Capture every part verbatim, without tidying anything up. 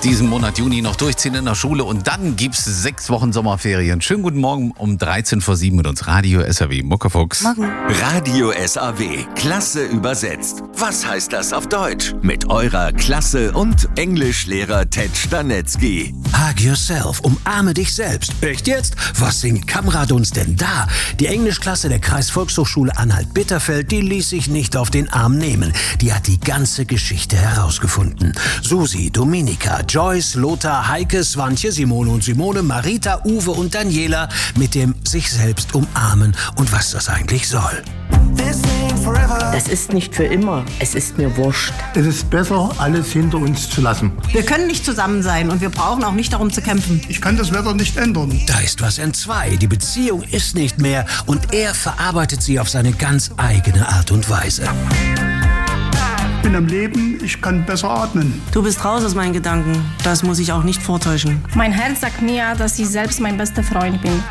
diesen Monat Juni noch durchziehen in der Schule und dann gibt's sechs Wochen Sommerferien. Schönen guten Morgen um dreizehn vor sieben mit uns Radio S A W. Muckefuchs. Morgen. Radio S A W. Klasse übersetzt. Was heißt das auf Deutsch? Mit eurer Klasse- und Englischlehrer Ted Stanetzky. Hug yourself. Umarme dich selbst. Echt jetzt? Was singt Kamrat uns denn da? Die Englischklasse der Kreisvolkshochschule Anhalt-Bitterfeld, die ließ sich nicht auf den Arm nehmen. Die hat die ganze Geschichte herausgefunden. Susi, Dominika, Joyce, Lothar, Heike, Swantje, Simone und Simone, Marita, Uwe und Daniela mit dem sich selbst umarmen und was das eigentlich soll. Das ist nicht für immer. Es ist mir wurscht. Es ist besser, alles hinter uns zu lassen. Wir können nicht zusammen sein und wir brauchen auch nicht darum zu kämpfen. Ich kann das Wetter nicht ändern. Da ist was entzwei. Die Beziehung ist nicht mehr und er verarbeitet sie auf seine ganz eigene Art und Weise. Ich bin am Leben, ich kann besser atmen. Du bist raus aus meinen Gedanken. Das muss ich auch nicht vortäuschen. Mein Herz sagt mir, dass ich selbst mein bester Freund bin.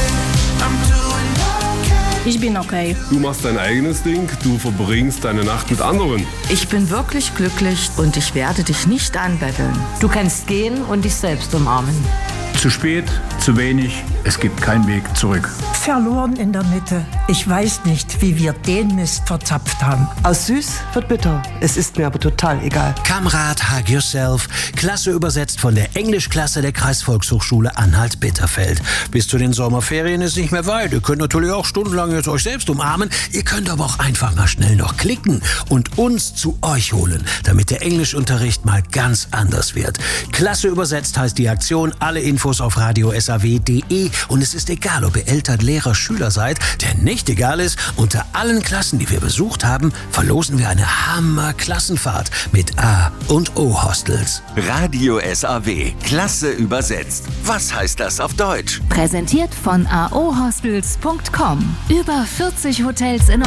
Ich bin okay. Du machst dein eigenes Ding, du verbringst deine Nacht mit anderen. Ich bin wirklich glücklich und ich werde dich nicht anbetteln. Du kannst gehen und dich selbst umarmen. Zu spät, zu wenig, es gibt keinen Weg zurück. Verloren in der Mitte. Ich weiß nicht, wie wir den Mist verzapft haben. Aus süß wird bitter. Es ist mir aber total egal. Kamrat, hug yourself. Klasse übersetzt von der Englischklasse der Kreisvolkshochschule Anhalt-Bitterfeld. Bis zu den Sommerferien ist nicht mehr weit. Ihr könnt natürlich auch stundenlang jetzt euch selbst umarmen. Ihr könnt aber auch einfach mal schnell noch klicken und uns zu euch holen, damit der Englischunterricht mal ganz anders wird. Klasse übersetzt heißt die Aktion. Alle Infos auf radio s a w punkt d e und es ist egal, ob ihr Eltern, Lehrer, Schüler seid, denn nicht egal ist, unter allen Klassen, die wir besucht haben, verlosen wir eine Hammer-Klassenfahrt mit A- und O-Hostels. Radio S A W. Klasse übersetzt. Was heißt das auf Deutsch? Präsentiert von a o hostels punkt com. Über vierzig Hotels in